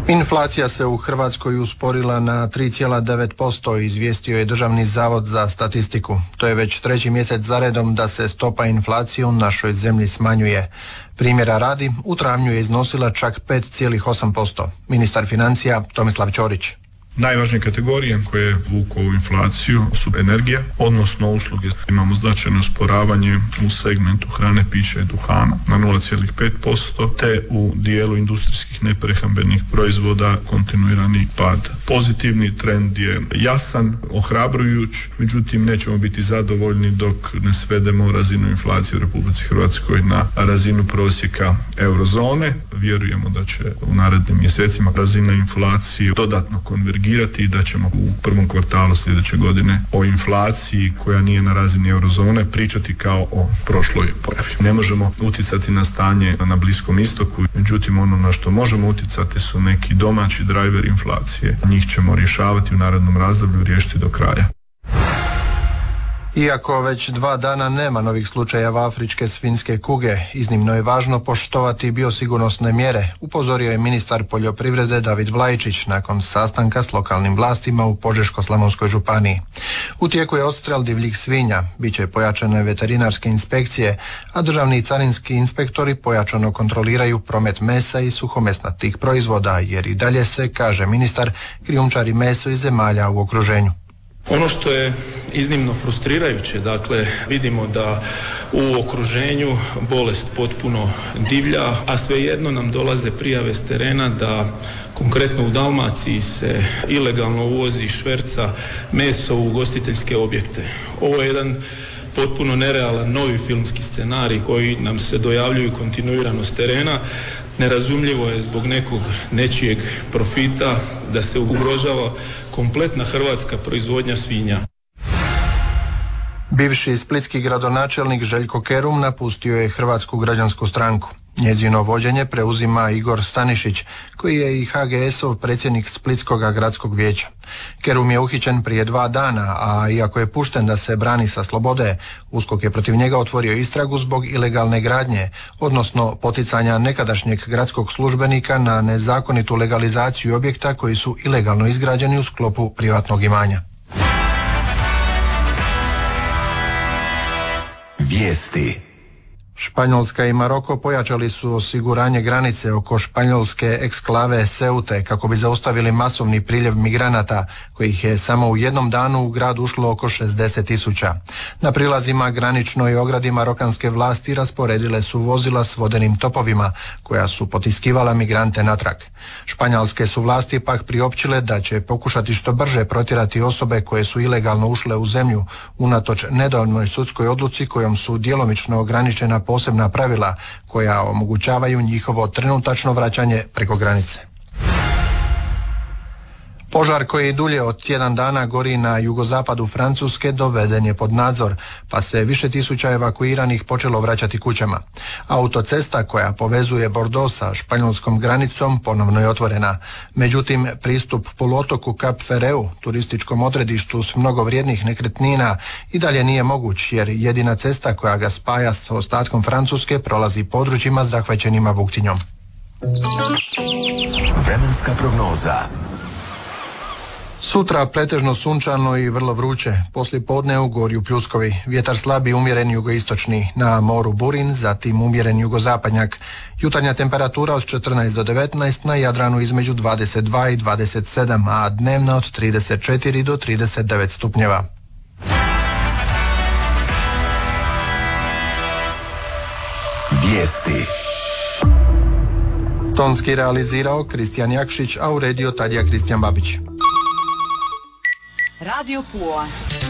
Inflacija se u Hrvatskoj usporila na 3,9%, izvijestio je Državni zavod za statistiku. To je već treći mjesec zaredom da se stopa inflacije u našoj zemlji smanjuje. Primjera radi, u travnju je iznosila čak 5,8%. Ministar financija Tomislav Ćorić. Najvažnije kategorije koje vuku ovu inflaciju su energija, odnosno usluge. Imamo značajno usporavanje u segmentu hrane, pića i duhana na 0,5%, te u dijelu industrijskih neprehrambenih proizvoda kontinuirani pad. Pozitivni trend je jasan, ohrabrujuć, međutim nećemo biti zadovoljni dok ne svedemo razinu inflacije u Republici Hrvatskoj na razinu prosjeka eurozone. Vjerujemo da će u narednim mjesecima razina inflacije dodatno konvergirati i da ćemo u prvom kvartalu sljedeće godine o inflaciji koja nije na razini eurozone pričati kao o prošloj pojavi. Ne možemo utjecati na stanje na Bliskom istoku, međutim ono na što možemo utjecati su neki domaći drajveri inflacije. Njih ćemo rješavati u narednom razdoblju, riješiti do kraja. Iako već 2 dana nema novih slučajeva afričke svinjske kuge, iznimno je važno poštovati biosigurnosne mjere, upozorio je ministar poljoprivrede David Vlaičić nakon sastanka s lokalnim vlastima u Požeško-slavonskoj županiji. U tijeku je odstrel divljih svinja, bit će pojačane veterinarske inspekcije, a državni i carinski inspektori pojačano kontroliraju promet mesa i suhomesnatih proizvoda, jer i dalje se, kaže ministar, krijumčari meso iz zemalja u okruženju. Ono što je iznimno frustrirajuće, dakle, vidimo da u okruženju bolest potpuno divlja, a svejedno nam dolaze prijave s terena da konkretno u Dalmaciji se ilegalno uvozi, šverca meso u ugostiteljske objekte. Ovo je jedan potpuno nerealan novi filmski scenarij koji nam se dojavljuju kontinuirano s terena. Nerazumljivo je zbog nekog nečijeg profita da se ugrožava kompletna hrvatska proizvodnja svinja. Bivši splitski gradonačelnik Željko Kerum napustio je Hrvatsku građansku stranku. Njezino vođenje preuzima Igor Stanišić, koji je i HGS-ov predsjednik Splitskog gradskog vijeća. Kerum je uhićen prije 2 dana, a iako je pušten da se brani sa slobode, USKOK je protiv njega otvorio istragu zbog ilegalne gradnje, odnosno poticanja nekadašnjeg gradskog službenika na nezakonitu legalizaciju objekta koji su ilegalno izgrađeni u sklopu privatnog imanja. Vijesti. Španjolska i Maroko pojačali su osiguranje granice oko španjolske eksklave Seute kako bi zaustavili masovni priljev migranata, kojih je samo u jednom danu u grad ušlo oko 60.000. Na prilazima graničnoj ogradi marokanske vlasti rasporedile su vozila s vodenim topovima, koja su potiskivala migrante natrag. Španjolske su vlasti pak priopćile da će pokušati što brže protjerati osobe koje su ilegalno ušle u zemlju, unatoč nedavnoj sudskoj odluci kojom su djelomično ograničena posebna pravila koja omogućavaju njihovo trenutačno vraćanje preko granice. Požar koji dulje od tjedan dana gori na jugozapadu Francuske doveden je pod nadzor, pa se više tisuća evakuiranih počelo vraćati kućama. Autocesta koja povezuje Bordeaux sa španjolskom granicom ponovno je otvorena. Međutim, pristup poluotoku Cap Ferreu, turističkom odredištu s mnogo vrijednih nekretnina, i dalje nije moguć, jer jedina cesta koja ga spaja s ostatkom Francuske prolazi područjima zahvaćenima buktinjom. Vremenska prognoza. Sutra pretežno sunčano i vrlo vruće, poslijepodne u gorju pljuskovi, vjetar slabi umjeren jugoistočni, na moru burin, zatim umjeren jugozapadnjak. Jutarnja temperatura od 14 do 19, na Jadranu između 22 i 27, a dnevna od 34 do 39 stupnjeva. Vijesti. Tonski realizirao Kristijan Jakšić, a uredio Tadija Kristijan Babić. Radio Pula.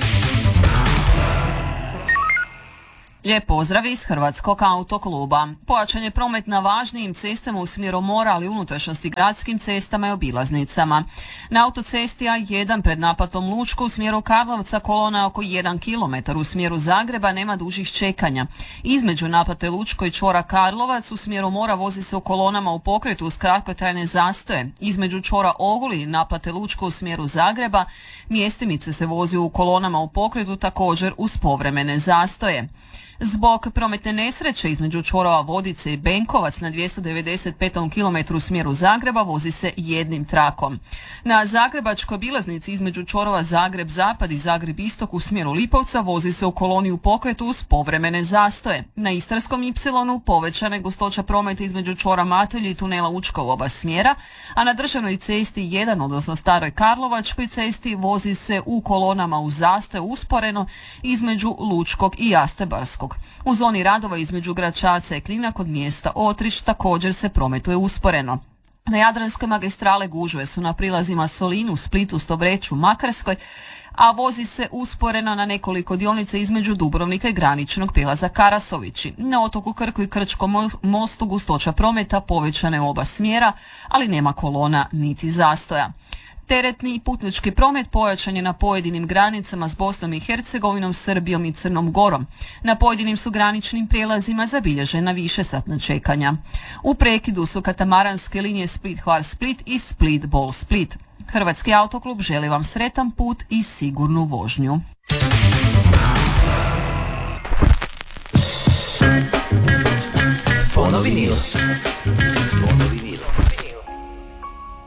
Lijep pozdrav iz Hrvatskog autokluba. Pojačan je promet na važnijim cestama u smjeru mora, ali unutrašnjosti gradskim cestama i obilaznicama. Na autocesti A1 pred naplatom Lučko u smjeru Karlovca kolona oko 1 km, u smjeru Zagreba nema dužih čekanja. Između naplate Lučko i čvora Karlovac u smjeru mora vozi se u kolonama u pokretu uz kratkotrajne zastoje. Između čvora Ogulin i naplate Lučko u smjeru Zagreba mjestimice se vozi u kolonama u pokretu također uz povremene zastoje. Zbog prometne nesreće između čvorova Vodice i Benkovac na 295. km u smjeru Zagreba vozi se jednim trakom. Na zagrebačkoj obilaznici između čvorova Zagreb-Zapad i Zagreb-Istok u smjeru Lipovca vozi se u koloni u pokretu uz povremene zastoje. Na Istarskom Y povećana je gustoća prometa između čvora Matelj i tunela Učka u oba smjera, a na državnoj cesti 1, odnosno staroj Karlovačkoj cesti, vozi se u kolonama u zastoj usporeno između Lučkog i Jastebarskog. U zoni radova između Gračaca i Knina kod mjesta Otrić također se prometuje usporeno. Na Jadranskoj magistrale gužve su na prilazima Solinu, Splitu, Stobreću, Makarskoj, a vozi se usporeno na nekoliko dionica između Dubrovnika i graničnog prijelaza Karasovići. Na otoku Krku i Krčkom mostu gustoća prometa povećana je u oba smjera, ali nema kolona niti zastoja. Teretni i putnički promet pojačan je na pojedinim granicama s Bosnom i Hercegovinom, Srbijom i Crnom Gorom. Na pojedinim su graničnim prijelazima zabilježena višesatna čekanja. U prekidu su katamaranske linije Split-Hvar-Split i Split-Bol-Split. Hrvatski autoklub želi vam sretan put i sigurnu vožnju. Fonovinil.